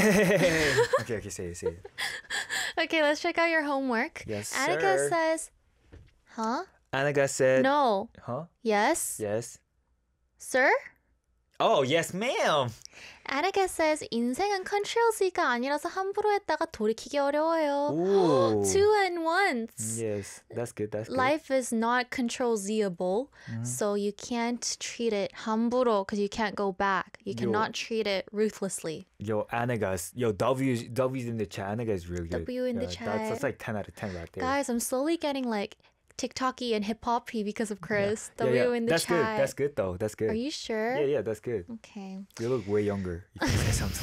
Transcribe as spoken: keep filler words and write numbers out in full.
Okay, okay, say it, say it. Okay, let's check out your homework. Yes, Annika sir. says, huh? Annika said, No. huh? Yes? Yes. Sir? Oh, yes, ma'am. Annika says, 인생은 컨트롤 Z가 아니라서 함부로 했다가 돌이키기 어려워요. Ooh. Two and once. Yes, that's good, that's good. Life is not control Zable, Mm-hmm. so you can't treat it 함부로 because you can't go back. You Yo. cannot treat it ruthlessly. Yo, Annika's, yo, W, W's in the chat. Annika is really good. W in the Yeah, chat. That's, that's like ten out of ten right there. Guys, I'm slowly getting like TikTok-y and hip-hop-y because of Chris. Yeah, W yeah. in the that's chat. good, that's good though, that's good. Are you sure? Yeah, yeah, that's good. Okay. You look way younger. You can say something.